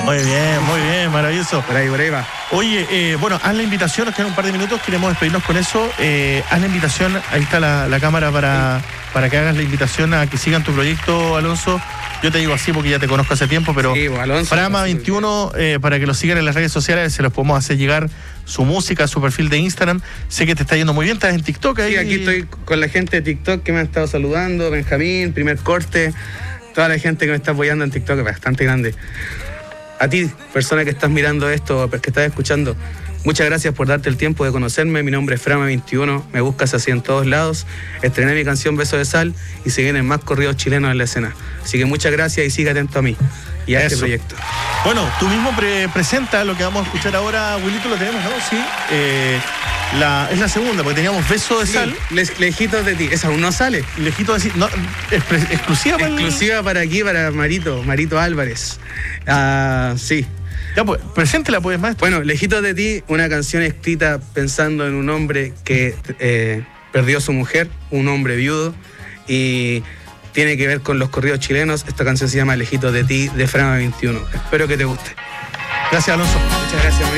Muy bien, maravilloso. Por ahí va. Oye, bueno, haz la invitación, nos quedan un par de minutos, queremos despedirnos con eso. Haz la invitación, ahí está la cámara para que hagas la invitación a que sigan tu proyecto, Alonso. Yo te digo así porque ya te conozco hace tiempo, pero sí, Alonso, Frama 21, para que lo sigan en las redes sociales, se los podemos hacer llegar su música, su perfil de Instagram. Sé que te está yendo muy bien, estás en TikTok ahí. Sí, aquí estoy con la gente de TikTok que me ha estado saludando, Benjamín, Primer Corte, toda la gente que me está apoyando en TikTok, es bastante grande. A ti, persona que estás mirando esto, que estás escuchando, muchas gracias por darte el tiempo de conocerme. Mi nombre es Frama 21, me buscas así en todos lados. Estrené mi canción Beso de Sal y se vienen más corridos chilenos en la escena. Así que muchas gracias y sigue atento a mí y a este proyecto. Bueno, tú mismo presenta lo que vamos a escuchar ahora, Wilito, lo tenemos, ¿no? Sí. Es la segunda, porque teníamos Beso de Sal. Lejitos de ti, esa aún no sale. Lejitos de ti, no, exclusiva para aquí, para Marito Álvarez. Sí. Ya, pues, preséntela, pues, maestro. Bueno, Lejitos de ti, una canción escrita pensando en un hombre que perdió a su mujer, un hombre viudo, y tiene que ver con los corridos chilenos. Esta canción se llama Lejitos de ti, de Frama 21. Espero que te guste. Gracias, Alonso. Muchas gracias,